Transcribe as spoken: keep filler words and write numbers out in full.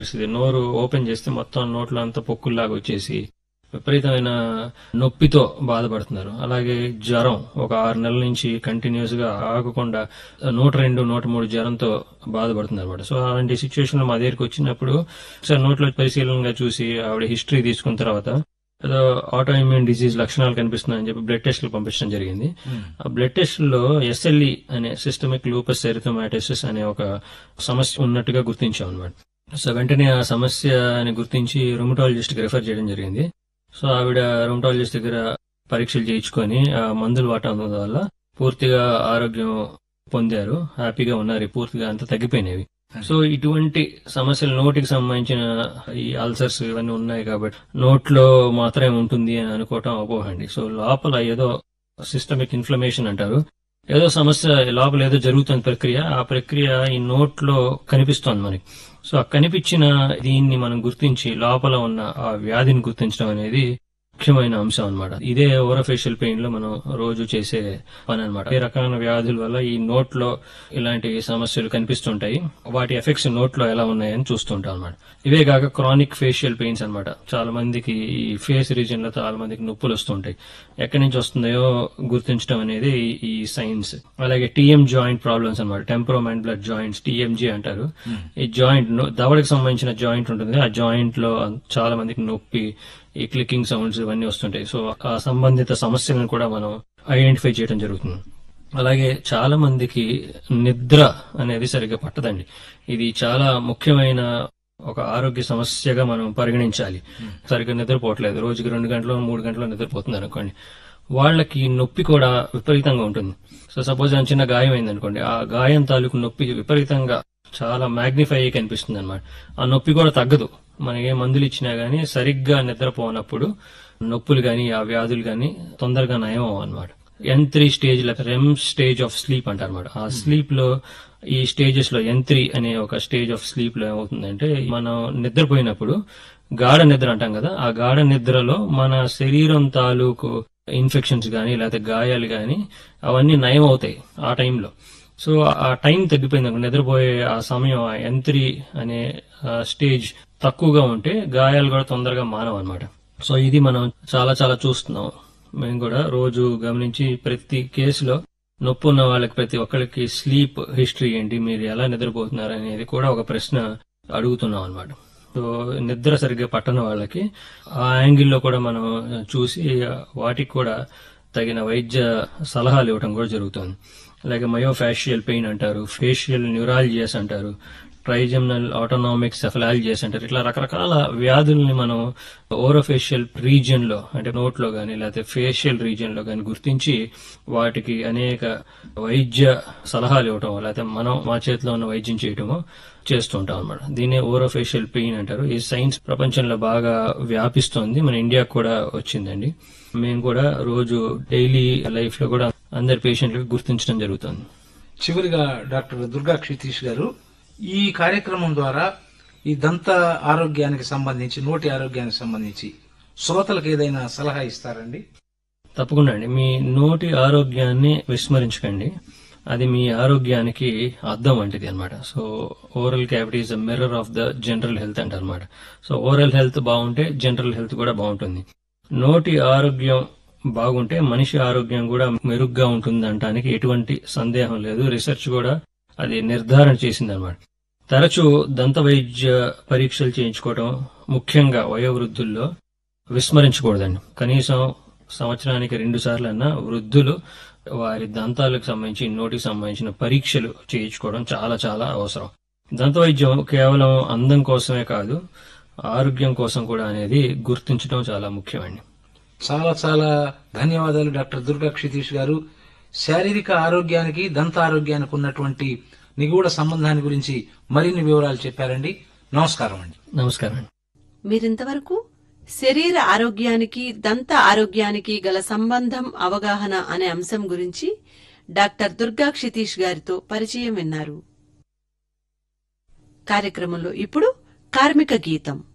పరిస్థితి. నోరు ఓపెన్ చేస్తే మొత్తం నోట్లో అంతా పొక్కుల్లాగా వచ్చేసి విపరీతమైన నొప్పితో బాధపడుతున్నారు. అలాగే జ్వరం ఒక ఆరు నెలల నుంచి కంటిన్యూస్ గా ఆగకుండా నూట రెండు నూట మూడు జ్వరంతో బాధపడుతున్నారు అనమాట. సో అలాంటి సిచ్యువేషన్ లో మా దగ్గరికి వచ్చినప్పుడు ఒకసారి నోట్లో పరిశీలనగా చూసి ఆవిడ హిస్టరీ తీసుకున్న తర్వాత ఏదో ఆటో ఇమ్యూన్ డిసీజ్ లక్షణాలు కనిపిస్తున్నాయని చెప్పి బ్లడ్ టెస్ట్లు పంపించడం జరిగింది. ఆ బ్లడ్ టెస్ట్లో ఎస్ఎల్ఈ అనే సిస్టమిక్ లూపస్ ఎరిథోమాటోసిస్ అనే ఒక సమస్య ఉన్నట్టుగా గుర్తించాం అనమాట. సో వెంటనే ఆ సమస్యని గుర్తించి రొమటాలజిస్ట్ కి రిఫర్ చేయడం జరిగింది. సో ఆవిడ రొమటాలజిస్ట్ దగ్గర పరీక్షలు చేయించుకొని ఆ మందులు వాడటం వల్ల పూర్తిగా ఆరోగ్యం పొందారు, హ్యాపీగా ఉన్నారు, పూర్తిగా అంతా తగ్గిపోయినవి. సో ఇటువంటి సమస్యలు నోటికి సంబంధించిన ఈ అల్సర్స్ ఇవన్నీ ఉన్నాయి కాబట్టి నోట్లో మాత్రమే ఉంటుంది అని అనుకోవటం అపోహండి. సో లోపల ఏదో సిస్టమిక్ ఇన్ఫ్లమేషన్ అంటారు, ఏదో సమస్య లోపల ఏదో జరుగుతున్న ప్రక్రియ, ఆ ప్రక్రియ ఈ నోట్లో కనిపిస్తోంది మనకి. సో ఆ కనిపించిన దీన్ని మనం గుర్తించి లోపల ఉన్న ఆ వ్యాధిని గుర్తించడం అనేది ముఖ్యమైన అంశం అనమాట. ఇదే ఓరోఫేషియల్ పెయిన్ లో మనం రోజు చేసే పని అనమాట. ఈ రకమైన వ్యాధుల వల్ల ఈ నోట్లో ఇలాంటి సమస్యలు కనిపిస్తుంటాయి, వాటి ఎఫెక్ట్స్ నోట్లో ఎలా ఉన్నాయని చూస్తుంటాం అనమాట. ఇవే కాక క్రానిక్ ఫేషియల్ పెయిన్స్ అనమాట. చాలా మందికి ఈ ఫేస్ రీజియన్ లో చాలా మందికి నొప్పులు వస్తుంటాయి. ఎక్కడి నుంచి వస్తుందో గుర్తించడం అనేది ఈ సైన్స్. అలాగే టీఎం జాయింట్ ప్రాబ్లమ్స్ అనమాట, టెంపరోమాండిబులర్ జాయింట్స్, టీఎంజీ అంటారు. ఈ జాయింట్ దవడకి సంబంధించిన జాయింట్ ఉంటుంది, ఆ జాయింట్ లో చాలా మందికి నొప్పి, ఈ క్లికింగ్ సౌండ్స్ ఇవన్నీ వస్తుంటాయి. సో ఆ సంబంధిత సమస్యలను కూడా మనం ఐడెంటిఫై చేయడం జరుగుతుంది. అలాగే చాలా మందికి నిద్ర అనేది సరిగ్గా పట్టదండి. ఇది చాలా ముఖ్యమైన ఒక ఆరోగ్య సమస్యగా మనం పరిగణించాలి. సరిగ్గా నిద్రపోవట్లేదు, రోజుకి రెండు గంటలు మూడు గంటలు నిద్రపోతుంది అనుకోండి, వాళ్ళకి నొప్పి కూడా విపరీతంగా ఉంటుంది. సో సపోజ్ ఆ చిన్న గాయం అయింది అనుకోండి, ఆ గాయం తాలూకు నొప్పి విపరీతంగా చాలా మ్యాగ్నిఫై అయ్యి కనిపిస్తుంది అనమాట. ఆ నొప్పి కూడా తగ్గదు, మనకి ఏ మందులు ఇచ్చినా గానీ సరిగ్గా నిద్రపోనప్పుడు నొప్పులు గాని ఆ వ్యాధులు గాని తొందరగా నయం అన్నమాట. N three stage REM stage of sleep అంటారన్నమాట. ఆ స్లీప్ లో ఈ స్టేజెస్ లో ఎన్ త్రీ అనే ఒక స్టేజ్ ఆఫ్ స్లీప్ లో ఏమవుతుందంటే, మనం నిద్రపోయినప్పుడు గాఢ నిద్ర అంటాం కదా, ఆ గాఢ నిద్రలో మన శరీరం తాలూకు ఇన్ఫెక్షన్స్ గాని లేకపోతే గాయాలు గాని అవన్నీ నయం అవుతాయి ఆ టైంలో. సో ఆ టైం తగ్గిపోయింది, నిద్రపోయే ఆ సమయం ఆ ఎన్ త్రీ అనే స్టేజ్ తక్కువగా ఉంటే గాయాలు కూడా తొందరగా మానవు అనమాట. సో ఇది మనం చాలా చాలా చూస్తున్నాం. మేము కూడా రోజు గమనించి ప్రతి కేసులో నొప్పి ఉన్న వాళ్ళకి ప్రతి ఒక్కరికి స్లీప్ హిస్టరీ ఏంటి, మీరు ఎలా నిద్రపోతున్నారు అనేది కూడా ఒక ప్రశ్న అడుగుతున్నాం అనమాట. సో నిద్ర సరిగ్గా పట్టని వాళ్ళకి ఆ యాంగిల్లో కూడా మనం చూసి వాటికి కూడా తగిన వైద్య సలహాలు ఇవ్వడం కూడా జరుగుతుంది. అలాగే మయోఫాషియల్ పెయిన్ అంటారు, ఫేషియల్ న్యూరాలజియాస్ అంటారు, ట్రైజెమినల్ ఆటోనామిక్ సెఫలాలజియాస్ అంటారు. ఇట్లా రకరకాల వ్యాధుల్ని మనం ఓరోఫేషియల్ రీజియన్ లో అంటే నోట్లో గానీ లేకపోతే ఫేషియల్ రీజియన్ లో గానీ గుర్తించి వాటికి అనేక వైద్య సలహాలు ఇవ్వటం లేకపోతే మనం మా చేతిలో ఉన్న వైద్యం చేయటమో చేస్తుంటాం అనమాట. దీన్నే ఓరోఫేషియల్ పెయిన్ అంటారు. ఈ సైన్స్ ప్రపంచంలో బాగా వ్యాపిస్తోంది, మన ఇండియాకు కూడా వచ్చిందండి. మేము కూడా రోజు డైలీ లైఫ్ లో కూడా అందరి పేషెంట్లకు గుర్తించడం జరుగుతుంది. చివరిగా డాక్టర్ దుర్గా క్షితీష్ గారు, ఈ కార్యక్రమం ద్వారా ఈ దంత ఆరోగ్యానికి సంబంధించి నోటి ఆరోగ్యానికి సంబంధించి శ్రోతలకు ఏదైనా సలహా ఇస్తారండి? తప్పకుండా అండి. మీ నోటి ఆరోగ్యాన్ని విస్మరించకండి, అది మీ ఆరోగ్యానికి అద్దం వంటిది అనమాట. So oral cavity is a mirror of the general health అంటారు అనమాట. సో ఓరల్ హెల్త్ బాగుంటే జనరల్ హెల్త్ కూడా బాగుంటుంది. నోటి ఆరోగ్యం బాగుంటే మనిషి ఆరోగ్యం కూడా మెరుగ్గా ఉంటుంది అనడానికి ఎటువంటి సందేహం లేదు. రీసెర్చ్ కూడా అది నిర్ధారణ చేసింది అనమాట. తరచూ దంత వైద్య పరీక్షలు చేయించుకోవడం ముఖ్యంగా వయోవృద్ధుల్లో విస్మరించకూడదండి. కనీసం సంవత్సరానికి రెండు సార్లు అన్నా వృద్ధులు వారి దంతాలకు సంబంధించి నోటికి సంబంధించిన పరీక్షలు చేయించుకోవడం చాలా చాలా అవసరం. దంత వైద్యం కేవలం అందం కోసమే కాదు, ఆరోగ్యం కోసం కూడా అనేది గుర్తించడం చాలా ముఖ్యమండి. చాలా చాలా ధన్యవాదాలు డాక్టర్ దుర్గా క్షితీష్ గారు. శారీరక ఆరోగ్యానికి దంత ఆరోగ్యానికి ఉన్నటువంటి నిగూఢ సంబంధాన్ని గురించి మరిన్ని వివరాలు చెప్పారండి. నమస్కారం అండి. నమస్కారం అండి. మీరింతవరకు శరీర ఆరోగ్యానికి దంత ఆరోగ్యానికి గల సంబంధం అవగాహన అనే అంశం గురించి డాక్టర్ దుర్గా క్షితీష్ గారితో పరిచయం విన్నారు. కార్యక్రమంలో ఇప్పుడు కార్మిక గీతం.